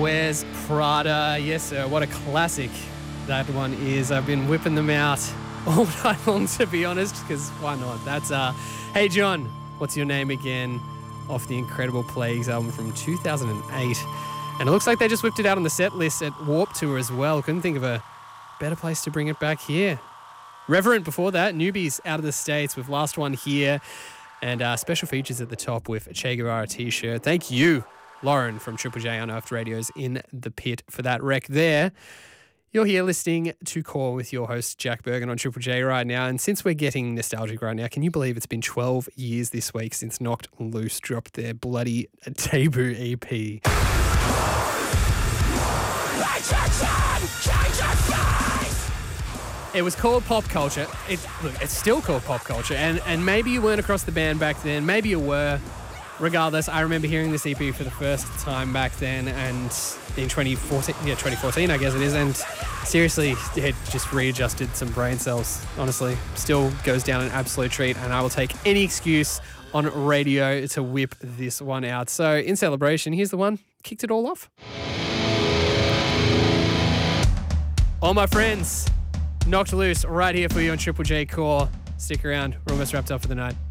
Wears Prada. Yes, sir. What a classic that one is. I've been whipping them out all night long, to be honest, because why not? That's Hey John, what's your name again? Off the Incredible Plagues album from 2008. And it looks like they just whipped it out on the set list at Warped Tour as well. Couldn't think of a better place to bring it back here. Reverent before that, Newbies Out of the States with Last One Here. And special features at the top with a Che Guevara t-shirt. Thank you, Lauren from Triple J Unearthed Radio's In the Pit for that rec there. You're here listening to Core with your host, Jack Bergen, on Triple J right now. And since we're getting nostalgic right now, can you believe it's been 12 years this week since Knocked Loose dropped their bloody debut EP? It was called Pop Culture. It's still called Pop Culture. And maybe you weren't across the band back then. Maybe you were. Regardless, I remember hearing this EP for the first time back then, and in 2014, I guess it is, and seriously, it just readjusted some brain cells, honestly. Still goes down an absolute treat, and I will take any excuse on radio to whip this one out. So, in celebration, here's the one, kicked it all off. All my friends, Knocked Loose right here for you on Triple J Core. Stick around, we're almost wrapped up for the night.